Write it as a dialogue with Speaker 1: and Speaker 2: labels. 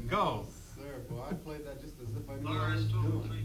Speaker 1: Go.
Speaker 2: Sir, boy, I played that just as if I knew what I
Speaker 3: Laura
Speaker 2: was
Speaker 3: has told
Speaker 2: doing.